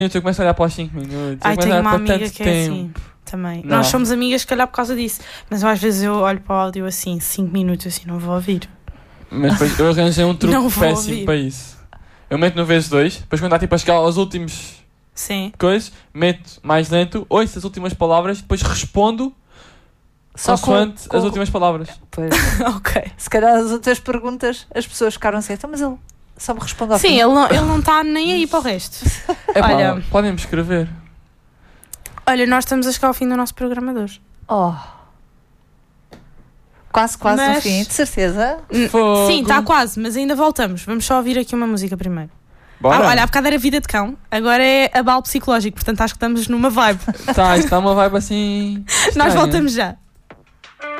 eu começo a olhar para os 5 minutos. Ai, eu começo tenho a olhar uma para amiga tanto que é tempo. assim também. Não. Nós somos amigas, se calhar, por causa disso. Mas eu, às vezes eu olho para o áudio assim, 5 minutos, assim, não vou ouvir. Mas depois eu arranjei um Não truque vou péssimo ouvir. para isso. Eu meto no vezes 2, depois quando está tipo a chegar aos últimos Sim. coisas, meto mais lento, ouço as últimas palavras, depois respondo Só consoante com- as últimas palavras. Pois. Ok. Se calhar as outras perguntas, as pessoas ficaram assim, então, mas ele só me responde ao Sim, fim. ele não está nem aí para o resto. É pá, Olha. podem-me escrever. Olha, nós estamos a chegar ao fim do nosso programa de hoje. Oh. Quase no Mas- fim, de certeza. Fogo. Sim, está quase, mas ainda voltamos. Vamos só ouvir aqui uma música primeiro. Bora. Olha, há bocado era Vida de Cão, agora é abalo psicológico, portanto acho que estamos numa vibe. Tá, isto está uma vibe assim. Nós estranha. voltamos já.